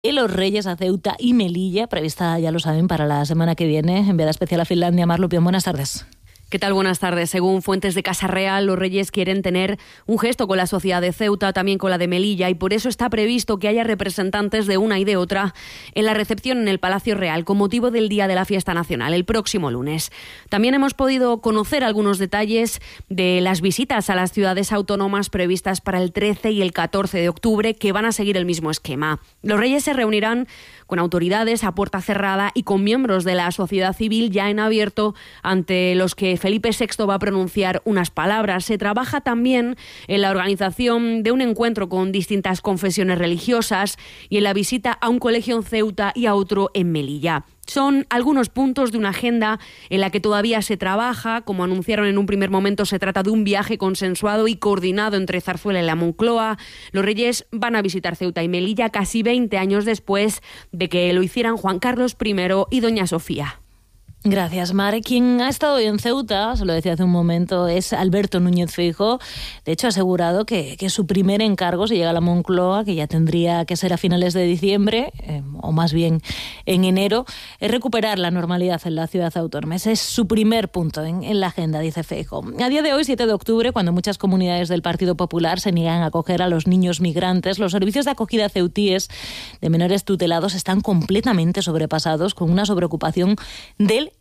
los Reyes a Ceuta y Melilla, prevista, ya lo saben, para la semana que viene, enviada especial a Finlandia. Mar Lupión, buenas tardes. ¿Qué tal? Buenas tardes. Según fuentes de Casa Real, los Reyes quieren tener un gesto con la sociedad de Ceuta, también con la de Melilla, y por eso está previsto que haya representantes de una y de otra en la recepción en el Palacio Real, con motivo del Día de la Fiesta Nacional, el próximo lunes. También hemos podido conocer algunos detalles de las visitas a las ciudades autónomas previstas para el 13 y el 14 de octubre, que van a seguir el mismo esquema. Los Reyes se reunirán con autoridades a puerta cerrada y con miembros de la sociedad civil ya en abierto, ante los que Felipe VI va a pronunciar unas palabras. Se trabaja también en la organización de un encuentro con distintas confesiones religiosas y en la visita a un colegio en Ceuta y a otro en Melilla. Son algunos puntos de una agenda en la que todavía se trabaja. Como anunciaron en un primer momento, se trata de un viaje consensuado y coordinado entre Zarzuela y la Moncloa. Los Reyes van a visitar Ceuta y Melilla casi 20 años después de que lo hicieran Juan Carlos I y doña Sofía. Gracias, Mar. Quien ha estado hoy en Ceuta, se lo decía hace un momento, es Alberto Núñez Feijóo. De hecho, ha asegurado que su primer encargo, si llega a la Moncloa, que ya tendría que ser a finales de diciembre, o más bien en enero, es recuperar la normalidad en la ciudad autónoma. Ese es su primer punto en la agenda, dice Feijóo. A día de hoy, 7 de octubre, cuando muchas comunidades del Partido Popular se niegan a acoger a los niños migrantes, los servicios de acogida ceutíes de menores tutelados están completamente sobrepasados, con una sobreocupación del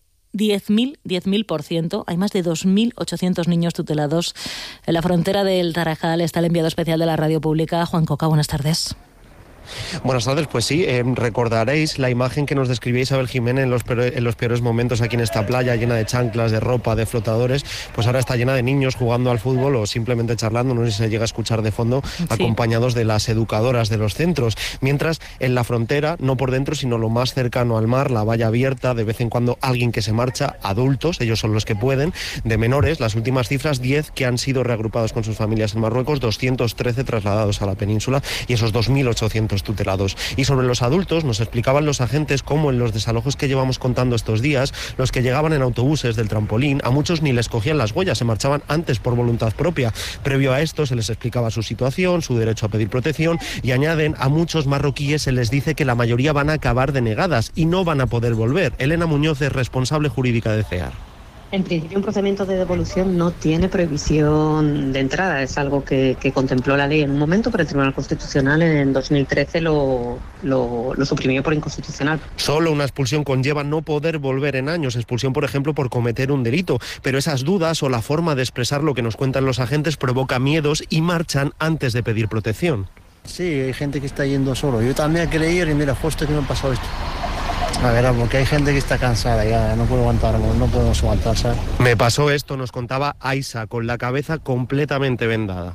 10.000%. Hay más de 2.800 niños tutelados en la frontera del Tarajal. Está el enviado especial de la Radio Pública, Juan Coca. Buenas tardes. Buenas tardes, pues sí, recordaréis la imagen que nos describía Isabel Jiménez en los peores momentos aquí en esta playa, llena de chanclas, de ropa, de flotadores. Pues ahora está llena de niños jugando al fútbol o simplemente charlando, no sé si se llega a escuchar de fondo, sí, acompañados de las educadoras de los centros. Mientras en la frontera, no por dentro, sino lo más cercano al mar, la valla abierta, de vez en cuando alguien que se marcha, adultos, ellos son los que pueden, de menores, las últimas cifras, 10 que han sido reagrupados con sus familias en Marruecos, 213 trasladados a la península y esos 2.800 tutelados. Y sobre los adultos, nos explicaban los agentes cómo en los desalojos que llevamos contando estos días, los que llegaban en autobuses del trampolín, a muchos ni les cogían las huellas, se marchaban antes por voluntad propia. Previo a esto se les explicaba su situación, su derecho a pedir protección, y añaden, a muchos marroquíes se les dice que la mayoría van a acabar denegadas y no van a poder volver. Elena Muñoz es responsable jurídica de CEAR. En principio, un procedimiento de devolución no tiene prohibición de entrada. Es algo que contempló la ley en un momento, pero el Tribunal Constitucional en 2013 lo suprimió por inconstitucional. Solo una expulsión conlleva no poder volver en años. Expulsión, por ejemplo, por cometer un delito. Pero esas dudas o la forma de expresar lo que nos cuentan los agentes provoca miedos y marchan antes de pedir protección. Sí, hay gente que está yendo solo. Yo también quería ir y mira, justo que me ha pasado esto. A ver, porque hay gente que está cansada, ya no puedo aguantar, no podemos aguantar, ¿sabes? Me pasó esto, nos contaba Aisa, con la cabeza completamente vendada.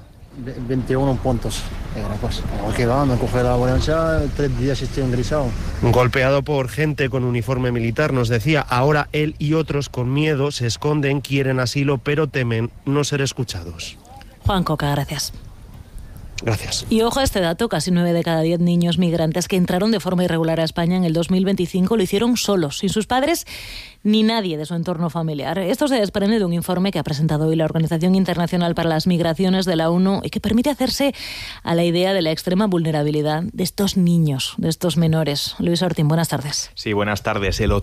21 puntos, pues. Porque va, me coge la ambulancia, 3 días estoy engrisado. Golpeado por gente con uniforme militar, nos decía. Ahora él y otros con miedo se esconden, quieren asilo, pero temen no ser escuchados. Juan Coca, gracias. Gracias. Y ojo a este dato, casi 9 de cada 10 niños migrantes que entraron de forma irregular a España en el 2025 lo hicieron solos, sin sus padres ni nadie de su entorno familiar. Esto se desprende de un informe que ha presentado hoy la Organización Internacional para las Migraciones de la ONU y que permite hacerse a la idea de la extrema vulnerabilidad de estos niños, de estos menores. Luis Ortín, buenas tardes. Sí, buenas tardes. El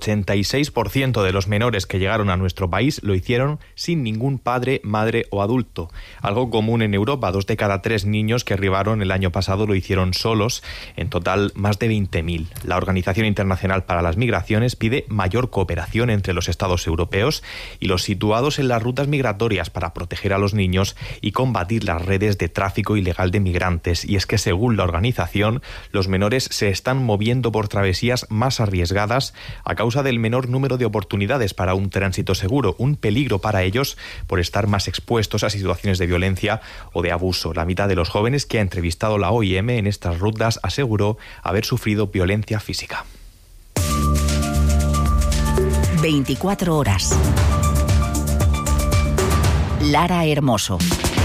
86% de los menores que llegaron a nuestro país lo hicieron sin ningún padre, madre o adulto. Algo común en Europa, 2 de cada 3 niños que arribaron el año pasado lo hicieron solos, en total más de 20.000. La Organización Internacional para las Migraciones pide mayor cooperación entre los estados europeos y los situados en las rutas migratorias para proteger a los niños y combatir las redes de tráfico ilegal de migrantes. Y es que, según la organización, los menores se están moviendo por travesías más arriesgadas a causa del menor número de oportunidades para un tránsito seguro, un peligro para ellos por estar más expuestos a situaciones de violencia o de abuso. La mitad de los jóvenes que ha entrevistado la OIM en estas rutas aseguró haber sufrido violencia física. 24 horas. Lara Hermoso.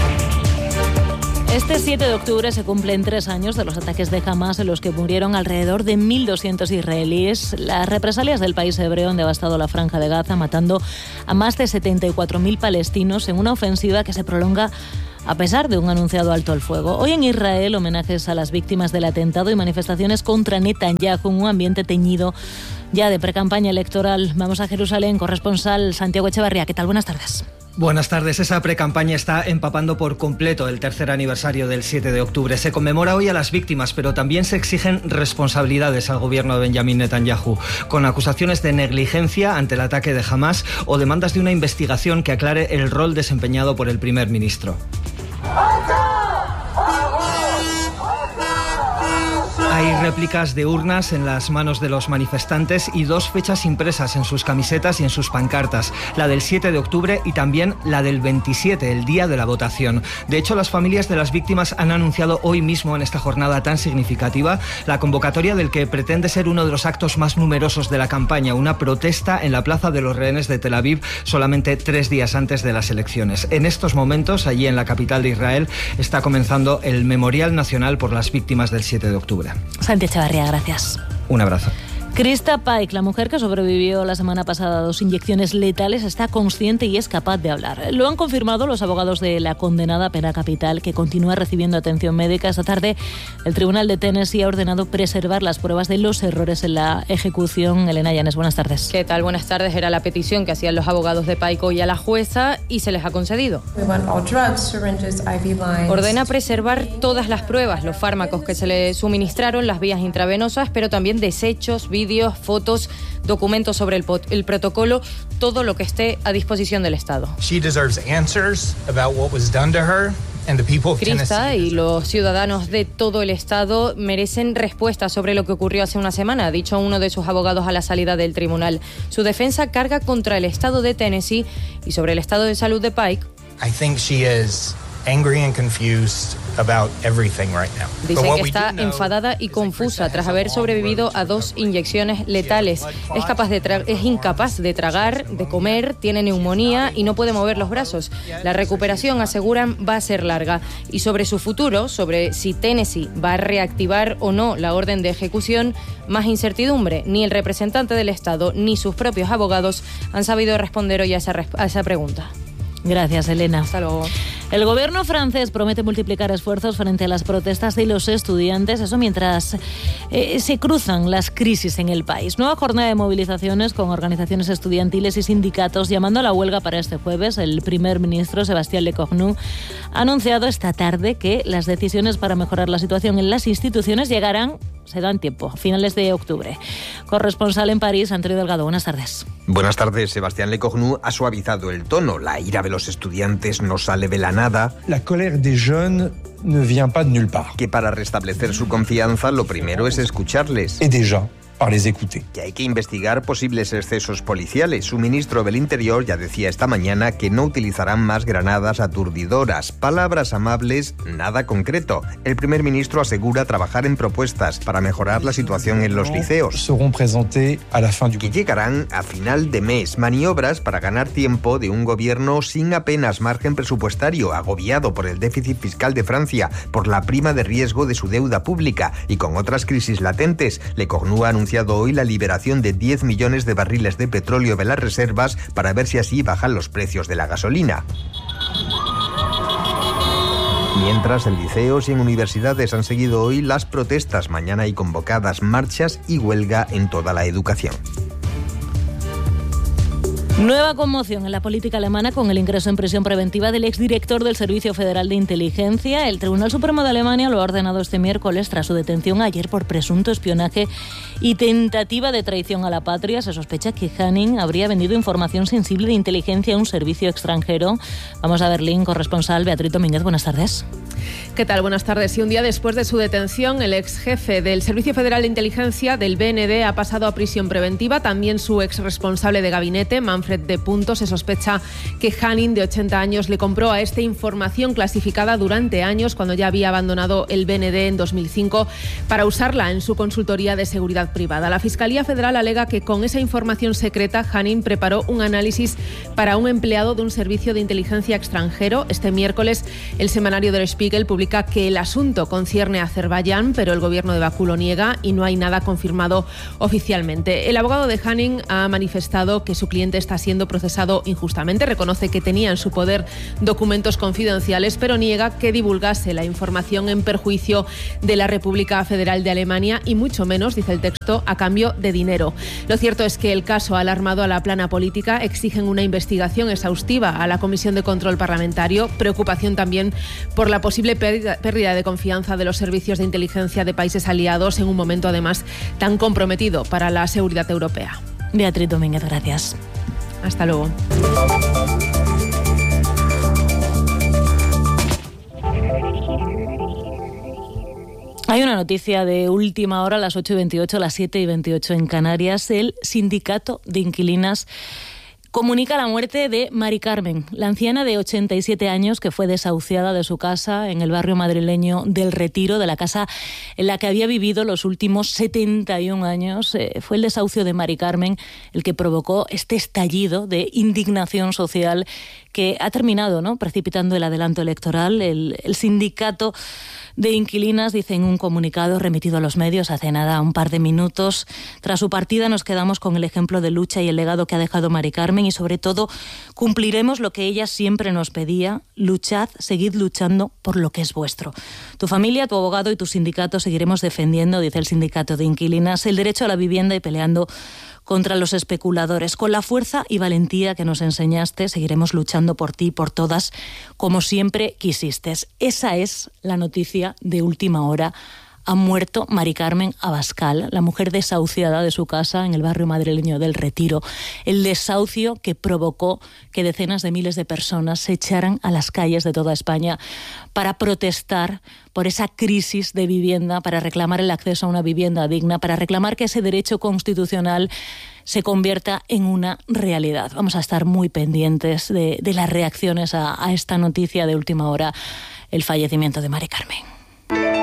Este 7 de octubre se cumplen 3 años de los ataques de Hamas en los que murieron alrededor de 1.200 israelíes. Las represalias del país hebreo han devastado la franja de Gaza, matando a más de 74.000 palestinos en una ofensiva que se prolonga a pesar de un anunciado alto el fuego. Hoy en Israel, homenajes a las víctimas del atentado y manifestaciones contra Netanyahu en un ambiente teñido ya de precampaña electoral. Vamos a Jerusalén, corresponsal Santiago Echevarría. ¿Qué tal? Buenas tardes. Buenas tardes. Esa precampaña está empapando por completo el tercer aniversario del 7 de octubre. Se conmemora hoy a las víctimas, pero también se exigen responsabilidades al gobierno de Benjamín Netanyahu, con acusaciones de negligencia ante el ataque de Hamás o demandas de una investigación que aclare el rol desempeñado por el primer ministro. Hay réplicas de urnas en las manos de los manifestantes y 2 fechas impresas en sus camisetas y en sus pancartas, la del 7 de octubre y también la del 27, el día de la votación. De hecho, las familias de las víctimas han anunciado hoy mismo, en esta jornada tan significativa, la convocatoria del que pretende ser uno de los actos más numerosos de la campaña, una protesta en la Plaza de los Rehenes de Tel Aviv solamente 3 días antes de las elecciones. En estos momentos, allí en la capital de Israel, está comenzando el Memorial Nacional por las víctimas del 7 de octubre. Santi Echevarría, gracias. Un abrazo. Krista Paik, la mujer que sobrevivió la semana pasada a 2 inyecciones letales, está consciente y es capaz de hablar. Lo han confirmado los abogados de la condenada a pena capital, que continúa recibiendo atención médica. Esta tarde, el Tribunal de Tennessee ha ordenado preservar las pruebas de los errores en la ejecución. Elena Llanes, buenas tardes. ¿Qué tal? Buenas tardes. Era la petición que hacían los abogados de Paik hoy a la jueza y se les ha concedido. Ordena preservar todas las pruebas, los fármacos que se le suministraron, las vías intravenosas, pero también desechos, vídeos, fotos, documentos sobre el protocolo, todo lo que esté a disposición del Estado. Krista y los ciudadanos de todo el Estado merecen respuestas sobre lo que ocurrió hace una semana, ha dicho uno de sus abogados a la salida del tribunal. Su defensa carga contra el Estado de Tennessee y sobre el estado de salud de Paik. Dicen que está enfadada y confusa tras haber sobrevivido a 2 inyecciones letales. Es incapaz de tragar, de comer, tiene neumonía y no puede mover los brazos. La recuperación, aseguran, va a ser larga. Y sobre su futuro, sobre si Tennessee va a reactivar o no la orden de ejecución, más incertidumbre. Ni el representante del Estado ni sus propios abogados han sabido responder hoy a esa pregunta. Gracias, Elena. Hasta luego. El gobierno francés promete multiplicar esfuerzos frente a las protestas de los estudiantes, eso mientras se cruzan las crisis en el país. Nueva jornada de movilizaciones con organizaciones estudiantiles y sindicatos llamando a la huelga para este jueves. El primer ministro, Sébastien Lecornu, ha anunciado esta tarde que las decisiones para mejorar la situación en las instituciones llegarán, se dan tiempo, a finales de octubre. Corresponsal en París, Antonio Delgado, buenas tardes. Buenas tardes. Sébastien Lecornu ha suavizado el tono. La ira de los estudiantes no sale de la nada. La colère des jeunes ne vient pas de nulle part. Que para restablecer su confianza, lo primero es escucharles. Et déjà, par les écouter. Que hay que investigar posibles excesos policiales. Su ministro del Interior ya decía esta mañana que no utilizarán más granadas aturdidoras. Palabras amables, nada concreto. El primer ministro asegura trabajar en propuestas para mejorar la situación en los liceos. Seront présentées à la fin du... Que llegarán a final de mes. Maniobras para ganar tiempo de un gobierno sin apenas margen presupuestario, agobiado por el déficit fiscal de Francia, por la prima de riesgo de su deuda pública y con otras crisis latentes. Lecornu ha anunciado hoy la liberación de 10 millones de barriles de petróleo de las reservas para ver si así bajan los precios de la gasolina. Mientras, en liceos y en universidades han seguido hoy las protestas. Mañana hay convocadas marchas y huelga en toda la educación. Nueva conmoción en la política alemana con el ingreso en prisión preventiva del exdirector del Servicio Federal de Inteligencia. El Tribunal Supremo de Alemania lo ha ordenado este miércoles tras su detención ayer por presunto espionaje y tentativa de traición a la patria. Se sospecha que Hanning habría vendido información sensible de inteligencia a un servicio extranjero. Vamos a Berlín, corresponsal Beatriz Domínguez. Buenas tardes. ¿Qué tal? Buenas tardes. Y un día después de su detención, el ex jefe del Servicio Federal de Inteligencia del BND ha pasado a prisión preventiva. También su ex responsable de gabinete, Manfred de Punto. Se sospecha que Hanning, de 80 años, le compró a este información clasificada durante años, cuando ya había abandonado el BND en 2005, para usarla en su consultoría de seguridad privada. La Fiscalía Federal alega que con esa información secreta, Hanning preparó un análisis para un empleado de un servicio de inteligencia extranjero. Este miércoles, el semanario Der Spiegel publica que el asunto concierne a Azerbaiyán, pero el gobierno de Bakú lo niega y no hay nada confirmado oficialmente. El abogado de Hanning ha manifestado que su cliente está está siendo procesado injustamente. Reconoce que tenía en su poder documentos confidenciales, pero niega que divulgase la información en perjuicio de la República Federal de Alemania y mucho menos, dice el texto, a cambio de dinero. Lo cierto es que el caso ha alarmado a la plana política. Exigen una investigación exhaustiva a la Comisión de Control Parlamentario. Preocupación también por la posible pérdida de confianza de los servicios de inteligencia de países aliados en un momento además tan comprometido para la seguridad europea. Beatriz Domínguez, gracias. Hasta luego. Hay una noticia de última hora, a las 8:28, a las 7:28 en Canarias. El Sindicato de Inquilinas comunica la muerte de Mari Carmen, la anciana de 87 años que fue desahuciada de su casa en el barrio madrileño del Retiro, de la casa en la que había vivido los últimos 71 años. Fue el desahucio de Mari Carmen el que provocó este estallido de indignación social que ha terminado, ¿no?, precipitando el adelanto electoral. El sindicato de inquilinas dice en un comunicado remitido a los medios hace nada, un par de minutos: tras su partida nos quedamos con el ejemplo de lucha y el legado que ha dejado Mari Carmen y sobre todo cumpliremos lo que ella siempre nos pedía: luchad, seguid luchando por lo que es vuestro. Tu familia, tu abogado y tu sindicato seguiremos defendiendo, dice el sindicato de inquilinas, el derecho a la vivienda y peleando contra los especuladores. Con la fuerza y valentía que nos enseñaste, seguiremos luchando por ti y por todas, como siempre quisiste. Esa es la noticia de última hora. Ha muerto Mari Carmen Abascal, la mujer desahuciada de su casa en el barrio madrileño del Retiro. El desahucio que provocó que decenas de miles de personas se echaran a las calles de toda España para protestar por esa crisis de vivienda, para reclamar el acceso a una vivienda digna, para reclamar que ese derecho constitucional se convierta en una realidad. Vamos a estar muy pendientes de las reacciones a esta noticia de última hora, el fallecimiento de Mari Carmen.